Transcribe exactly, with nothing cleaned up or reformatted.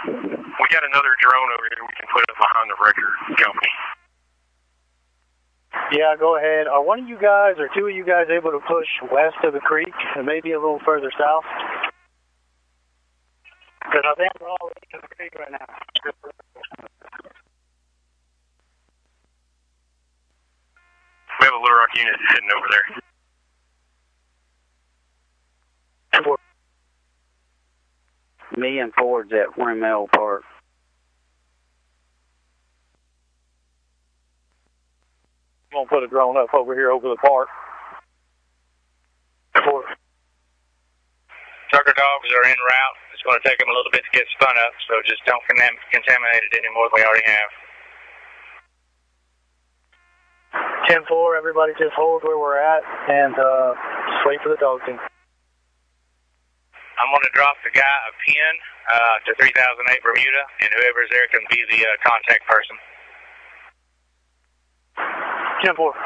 We got another drone over here we can put up behind the wrecker company. Yeah, go ahead. Are one of you guys or two of you guys able to push west of the creek and maybe a little further south? Because I think we're all in the creek right now. We have a Little Rock unit sitting over there. Me and Ford's at Windmill Park. I'm going to put a drone up over here over the park. Tucker dogs are en route. It's going to take them a little bit to get spun up, so just don't contam- contaminate it any more than we already have. ten four, everybody just hold where we're at and uh, just wait for the dog team. I'm going to drop the guy a pin uh, to three thousand eight Bermuda, and whoever's there can be the uh, contact person. ten four.